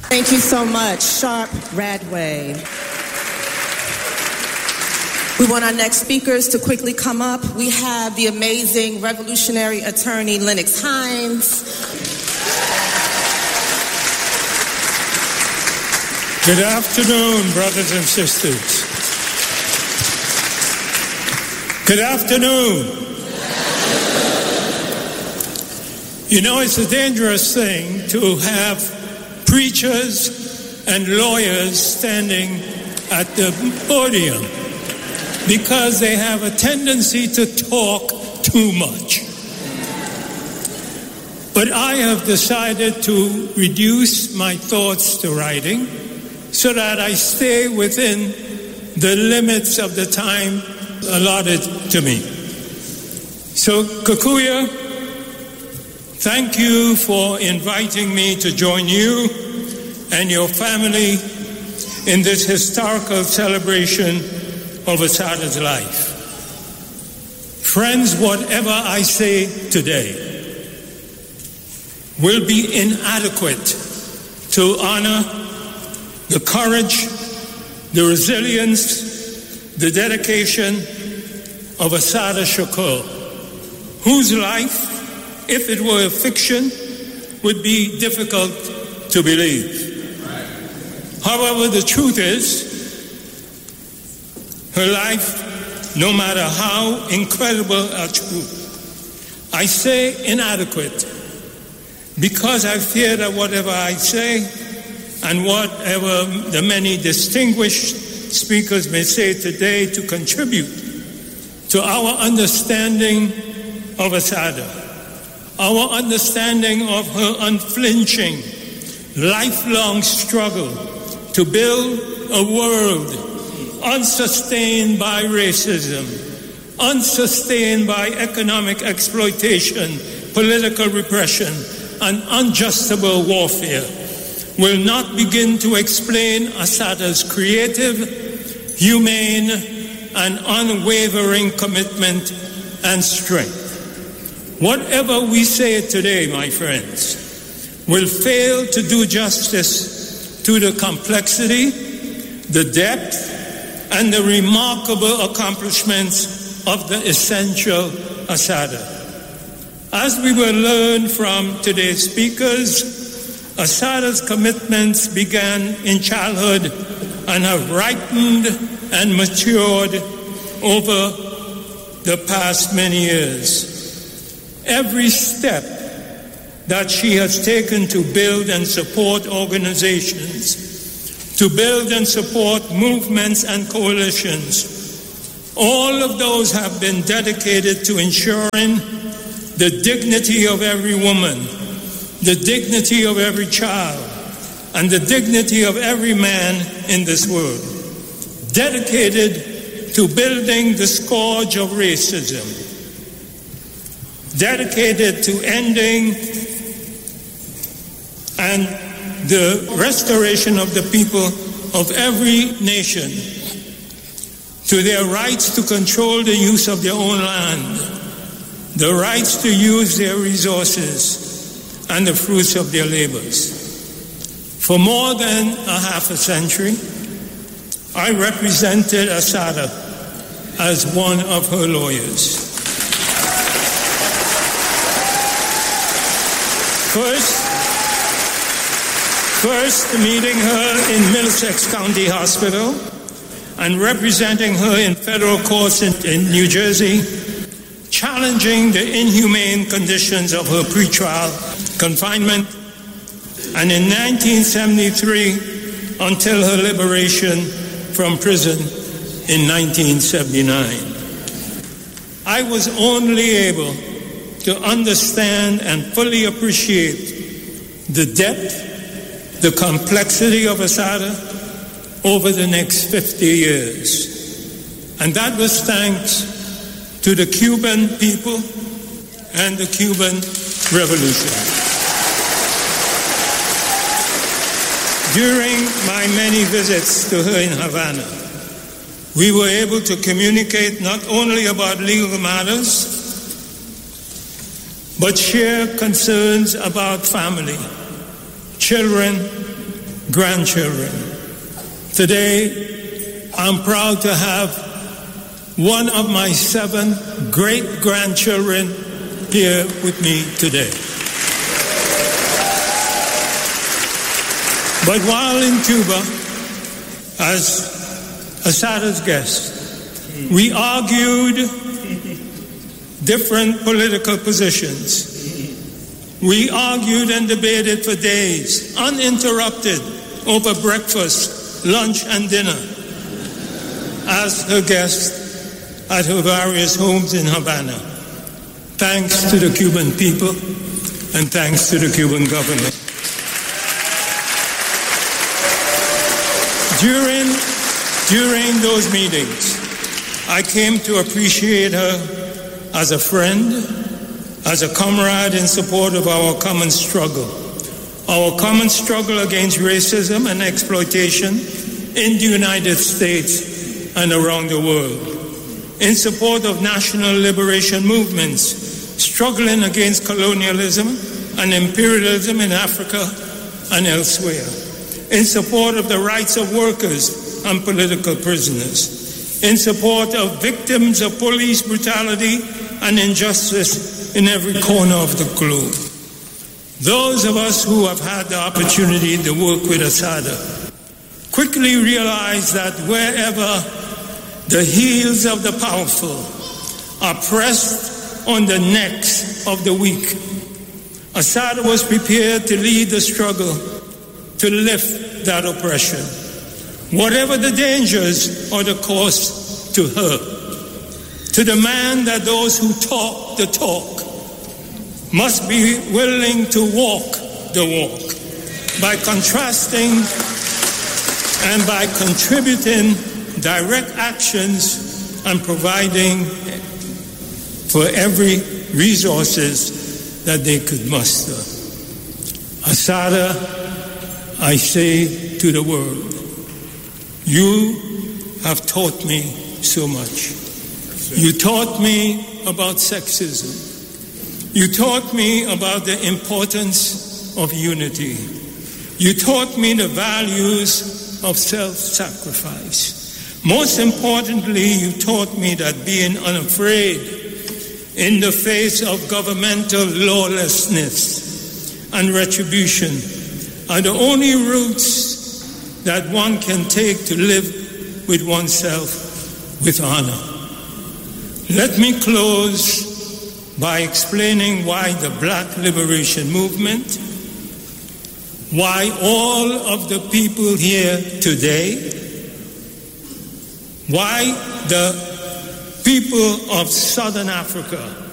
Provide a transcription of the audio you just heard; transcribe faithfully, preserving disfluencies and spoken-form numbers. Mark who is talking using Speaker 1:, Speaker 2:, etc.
Speaker 1: Thank you so much, Sharp Radway. We want our next speakers to quickly come up. We have the amazing revolutionary attorney Lennox Hines.
Speaker 2: Good afternoon, brothers and sisters. Good afternoon. You know, it's a dangerous thing to have preachers and lawyers standing at the podium because they have a tendency to talk too much. But I have decided to reduce my thoughts to writing so that I stay within the limits of the time allotted to me. So, Kikuyu, thank you for inviting me to join you and your family in this historical celebration of Assata's life. Friends, whatever I say today will be inadequate to honor the courage, the resilience, the dedication of Assata Shakur, whose life, if it were a fiction, would be difficult to believe. However, the truth is, her life, no matter how incredible or true, I say inadequate because I fear that whatever I say and whatever the many distinguished speakers may say today to contribute to our understanding of Assata, our understanding of her unflinching, lifelong struggle to build a world unsustained by racism, unsustained by economic exploitation, political repression, and unjustifiable warfare, will not begin to explain Assata's creative, humane, and unwavering commitment and strength. Whatever we say today, my friends, will fail to do justice to the complexity, the depth, and the remarkable accomplishments of the essential Assata. As we will learn from today's speakers, Assata's commitments began in childhood and have ripened and matured over the past many years. Every step that she has taken to build and support organizations, to build and support movements and coalitions, all of those have been dedicated to ensuring the dignity of every woman, the dignity of every child, and the dignity of every man in this world. Dedicated to building the scourge of racism. Dedicated to ending and the restoration of the people of every nation to their rights to control the use of their own land, the rights to use their resources and the fruits of their labors. For more than a half a century, I represented Assata as one of her lawyers. First, First, meeting her in Middlesex County Hospital and representing her in federal courts in, in New Jersey, challenging the inhumane conditions of her pretrial confinement, and in nineteen seventy-three until her liberation from prison in nineteen seventy-nine. I was only able to understand and fully appreciate the depth, the complexity of Assata over the next fifty years. And that was thanks to the Cuban people and the Cuban Revolution. During my many visits to her in Havana, we were able to communicate not only about legal matters, but share concerns about family, children, grandchildren. Today, I'm proud to have one of my seven great-grandchildren here with me today. But while in Cuba, as Assada's guest, we argued different political positions. We argued and debated for days, uninterrupted, over breakfast, lunch, and dinner, as her guest at her various homes in Havana. Thanks to the Cuban people and thanks to the Cuban government. During, during those meetings, I came to appreciate her as a friend, as a comrade in support of our common struggle, our common struggle against racism and exploitation in the United States and around the world, in support of national liberation movements, struggling against colonialism and imperialism in Africa and elsewhere, in support of the rights of workers and political prisoners, in support of victims of police brutality and injustice in every corner of the globe. Those of us who have had the opportunity to work with Assada quickly realize that wherever the heels of the powerful are pressed on the necks of the weak, Assada was prepared to lead the struggle to lift that oppression, whatever the dangers or the cost to her, to demand that those who talk the talk must be willing to walk the walk by contrasting and by contributing direct actions and providing for every resources that they could muster. Assada, I say to the world, you have taught me so much. You taught me about sexism. You taught me about the importance of unity. You taught me the values of self-sacrifice. Most importantly, you taught me that being unafraid in the face of governmental lawlessness and retribution are the only routes that one can take to live with oneself with honor. Let me close by explaining why the Black Liberation Movement, why all of the people here today, why the people of Southern Africa